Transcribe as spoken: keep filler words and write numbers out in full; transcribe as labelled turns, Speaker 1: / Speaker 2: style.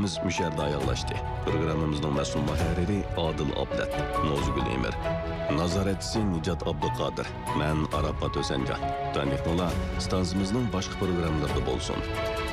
Speaker 1: programmamız müşeride ayaklaştı. Programmamızın məsul muharriri Adil Ablet, Nozgül Emir. Nazaretçisi Nicat Abduqadir. Ben Arafat Özencan. Tanıqlılar stansımızın başka programlarda bolsun.